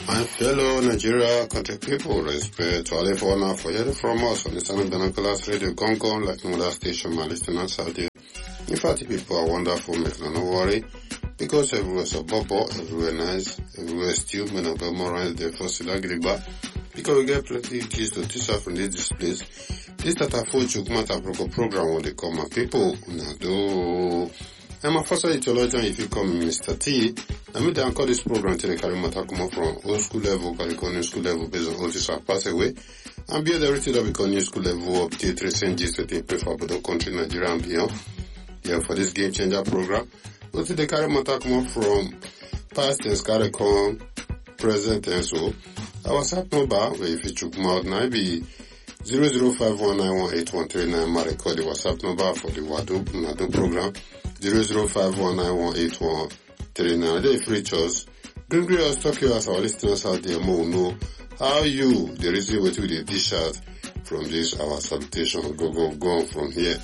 My fellow Nigeria contact people, respect to all everyone for hearing from us on the Sound of Binoculars Radio Gong like no other station, my listeners out there. In fact, people are wonderful, make no worry, because everywhere's a bubble, everywhere nice, everywhere still, men of memorize the first Silagriba, because we get plenty of keys to teach us from this place. This Tatafu Chukmata program when they come, my people, do. I'm a first theologian if you come Mr. T. I mean, I call this program to the Karimata come from old school level, new school level based on all this are pass away. And beyond everything that become new school level, update recent gist that they pay for the country, Nigeria and beyond. Yeah, for this game changer program. But to the Karimata come from past and Scaricon, present and so. Our WhatsApp number, where if you check out, now be 0051918139. My record the WhatsApp number for the Nado program. 0051918139. They free choice. Don't us talk you as our listeners out there more know how you the reason what we dish out from this our salutation go from here.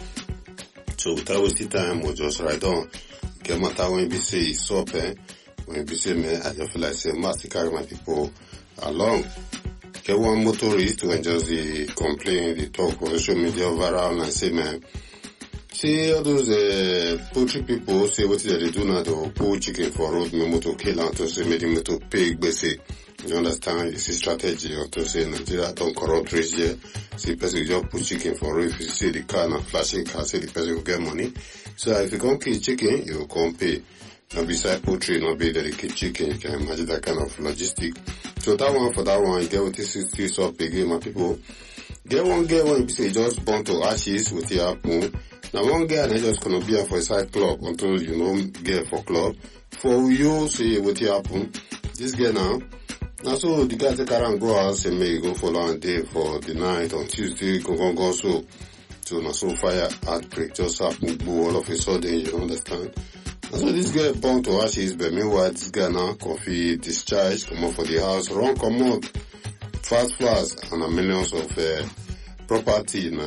So without wasting time we'll just ride on. Get matter when we say it's up when we say man I just feel like say must carry my people along. Get one motorist to just the complain, the talk on social media viral and say man see all those poultry people say what they do now to pull chicken for road memo to kill and to say make them to pay basic. You understand? It's a strategy or to say Nigeria don't corrupt rich here. See person just put chicken for road. If you see the car and flashing car, say the person will get money. So if you can't kill chicken, you will come pay. Now beside poultry, not be dedicated chicken, you can imagine that kind of logistic. So that one for that one, you get what this is up again, my people. Get one, you say just burn to ashes with the apple. Now one guy and just gonna be for a side club until you know get for club. For you say what happen. This guy now so the guy take around go out and may go for long day for the night on Tuesday go so now so fire outbreak just happen all of a sudden, you understand. And so this guy born to ashes, but meanwhile this guy now coffee discharge, come up for the house, run come up fast and a millions of property na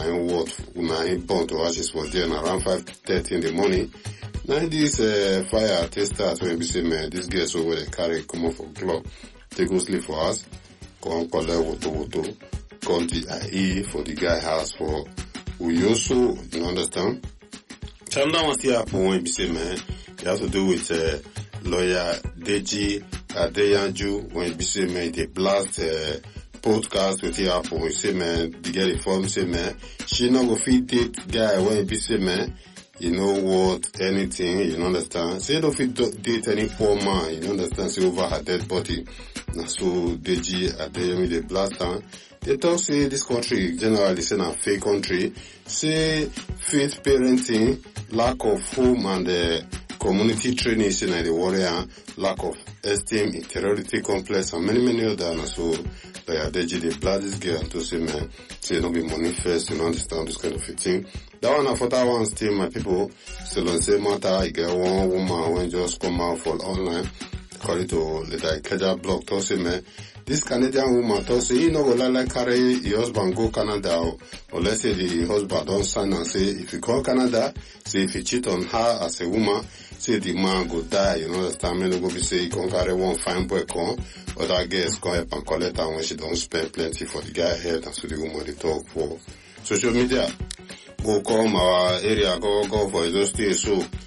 him born to ashes for there around 5:30 in the morning. Now this fire tester when we say man this guy so where they carry come off for club take go sleep for us come collect water call the IE for the guy house for Uyoso, you understand. Sometimes one still happen when we say man it has to do with lawyer Deji Adeyanju when we say man they blast podcast with the apple. We say man, the girl inform say man, she not go fit date guy when be say man, you know what, anything, you understand. Say don't fit date any poor man, you understand, say over her dead body. Now so Deji Adeyemi the blast down. They talk say this country generally say a fake country, say faith parenting, lack of home and community training say na the warrior, lack of esteem, inferiority complex and many others. So like Deji they blast this girl to say man, say don't be money first, you understand this kind of thing. That one for that one still my people still on same matter. I get one woman when just come out for online according to the Ikeja blog to say man, this Canadian woman to say you know go like carry your husband go Canada or let's say the husband don't sign and say if you call Canada, say if you cheat on her as a woman, say the man go die, you know understand. Me no go be say you can carry one fine boy come other girls come help and collect her when she don't spend plenty for the guy head and so the woman they talk for social media. Go come our area, go for those days.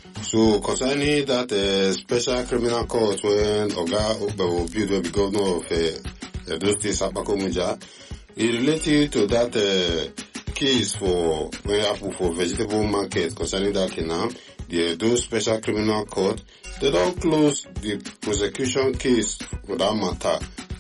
So concerning that special criminal court when Oga Obe will build the governor of those days Abakomuja, it related to that case for when happen for vegetable market concerning that Kenam, those special criminal court, they don't close the prosecution case for that matter.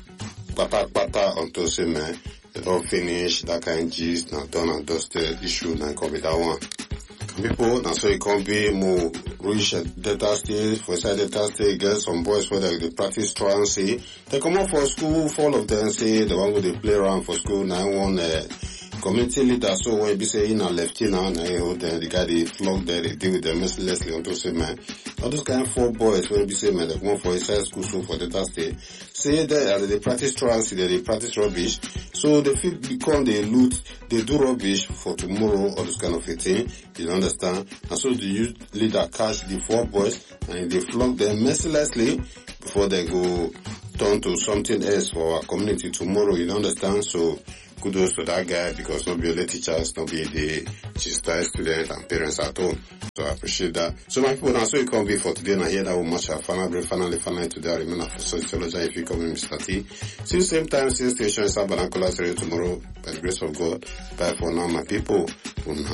Pata until say man, they don't finish that kind of gist, now done and dusted issue, now come with that one. People, now so it can be more reach data state, for inside data state, get some boys where they practice truancy. They come up for school, all of them say the one where they play around for school, now one community leader, so when be say in a lefty now, then the guy they flog there, they deal with them mercilessly until say man. All those kind of 4 boys when be say man, they come up for inside school, so for data state, say that they practice truancy, they practice rubbish, so they feel become they loot, they do rubbish for tomorrow, all this kind of a thing, you understand? And so the youth leader catch the 4 boys and they flog them mercilessly before they go turn to something else for our community tomorrow, you understand? So kudos to that guy, because not be only teachers, not be the chastise students and parents at home. So I appreciate that. So my people, now so it can be for today, and I hear that will match our finally today. I remain for sociology if you come in Mr. T. See you same time, same station, Sabanankola tomorrow, by the grace of God. Bye for now, my people.